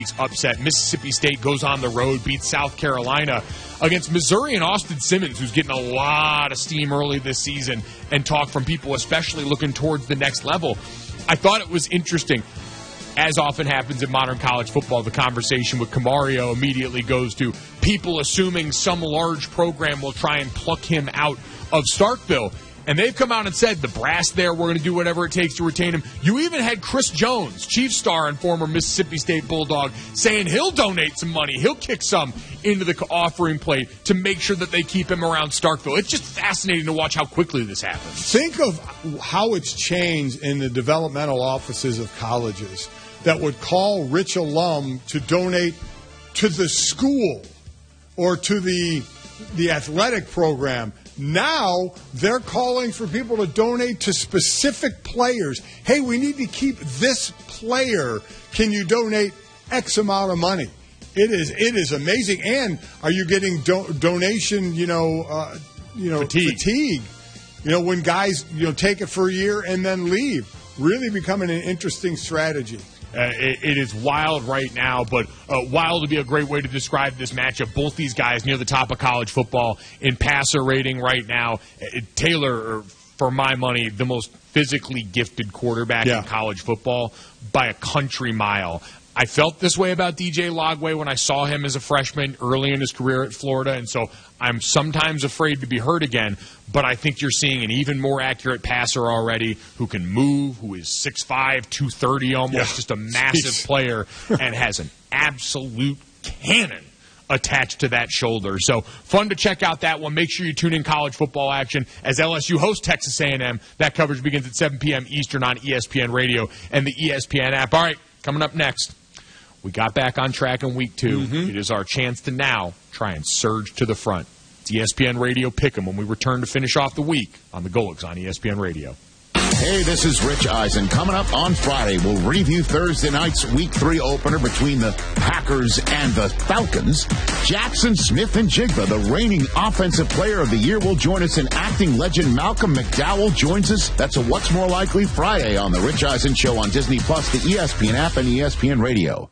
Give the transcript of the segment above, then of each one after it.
upset. Mississippi State goes on the road, beats South Carolina against Missouri and Austin Simmons, who's getting a lot of steam early this season, and talk from people especially looking towards the next level. I thought it was interesting. As often happens in modern college football, the conversation with Camario immediately goes to people assuming some large program will try and pluck him out of Starkville. And they've come out and said, the brass there, we're going to do whatever it takes to retain him. You even had Chris Jones, Chief star and former Mississippi State Bulldog, saying he'll donate some money. He'll kick some into the offering plate to make sure that they keep him around Starkville. It's just fascinating to watch how quickly this happens. Think of how it's changed in the developmental offices of colleges that would call rich alum to donate to the school or to the athletic program. Now they're calling for people to donate to specific players. Hey, we need to keep this player. Can you donate X amount of money? It is amazing. And are you getting donation? Fatigue. When guys take it for a year and then leave. Really becoming an interesting strategy. It is wild right now, but wild would be a great way to describe this matchup. Both these guys near the top of college football in passer rating right now. Taylor, for my money, the most physically gifted quarterback in college football by a country mile. I felt this way about DJ Lagway when I saw him as a freshman early in his career at Florida, and so I'm sometimes afraid to be hurt again, but I think you're seeing an even more accurate passer already who can move, who is 6'5", 230 almost, just a massive player, and has an absolute cannon attached to that shoulder. So fun to check out that one. Make sure you tune in college football action as LSU hosts Texas A&M. That coverage begins at 7 p.m. Eastern on ESPN Radio and the ESPN app. All right, coming up next. We got back on track in week 2. It is our chance to now try and surge to the front. It's ESPN Radio Pick'em when we return to finish off the week on the Golics on ESPN Radio. Hey, this is Rich Eisen. Coming up on Friday, we'll review Thursday night's Week 3 opener between the Packers and the Falcons. Jackson Smith-Njigba, the reigning Offensive Player of the Year, will join us, and acting legend Malcolm McDowell joins us. That's a What's More Likely Friday on the Rich Eisen Show on Disney+, the ESPN app, and ESPN Radio.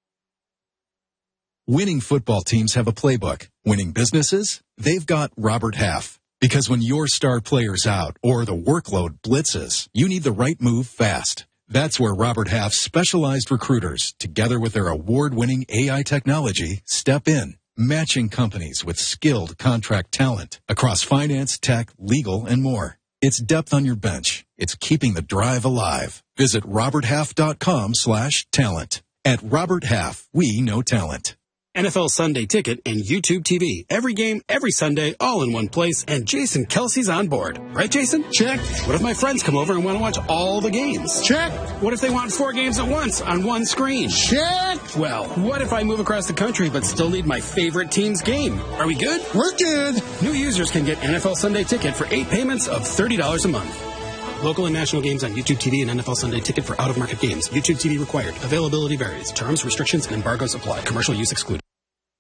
Winning football teams have a playbook. Winning businesses? They've got Robert Half. Because when your star player's out or the workload blitzes, you need the right move fast. That's where Robert Half's specialized recruiters, together with their award-winning AI technology, step in, matching companies with skilled contract talent across finance, tech, legal, and more. It's depth on your bench. It's keeping the drive alive. Visit roberthalf.com/talent. At Robert Half, we know talent. NFL Sunday Ticket and YouTube TV. Every game, every Sunday, all in one place, and Jason Kelsey's on board. Right, Jason? Check. What if my friends come over and want to watch all the games? Check. What if they want 4 games at once on one screen? Check. Well, what if I move across the country but still need my favorite team's game? Are we good? We're good. New users can get NFL Sunday Ticket for 8 payments of $30 a month. Local and national games on YouTube TV and NFL Sunday Ticket for out-of-market games. YouTube TV required. Availability varies. Terms, restrictions, and embargoes apply. Commercial use excluded.